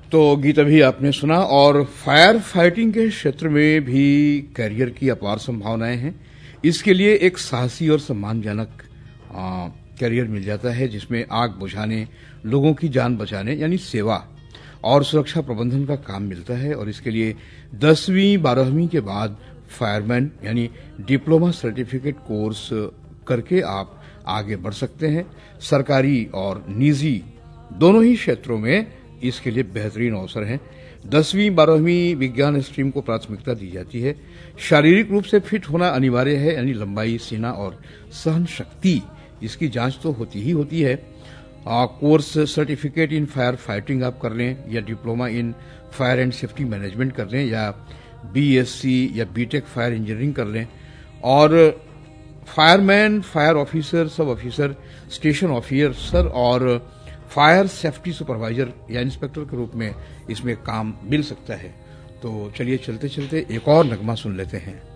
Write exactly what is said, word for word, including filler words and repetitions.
तो गीत अभी आपने सुना। और फायर फाइटिंग के क्षेत्र में भी करियर की अपार संभावनाएं हैं। इसके लिए एक साहसी और सम्मानजनक करियर मिल जाता है, जिसमें आग बुझाने, लोगों की जान बचाने यानी सेवा और सुरक्षा प्रबंधन का काम मिलता है। और इसके लिए दसवीं बारहवीं के बाद फायरमैन यानी डिप्लोमा सर्टिफिकेट कोर्स करके आप आगे बढ़ सकते हैं। सरकारी और निजी दोनों ही क्षेत्रों में इसके लिए बेहतरीन अवसर हैं। दसवीं बारहवीं विज्ञान स्ट्रीम को प्राथमिकता दी जाती है। शारीरिक रूप से फिट होना अनिवार्य है, यानी लंबाई, सीना और सहन शक्ति, इसकी जांच तो होती ही होती है। आ, course certificate in fire fighting आप कर लें, या diploma in fire and safety management कर लें, या बीएससी या बीटेक फायर इंजीनियरिंग कर लें। और फायरमैन, फायर ऑफिसर, सब ऑफिसर, स्टेशन ऑफिसर और फायर सेफ्टी सुपरवाइजर या इंस्पेक्टर के रूप में इसमें काम मिल सकता है। तो चलिए चलते चलते एक और नगमा सुन लेते हैं।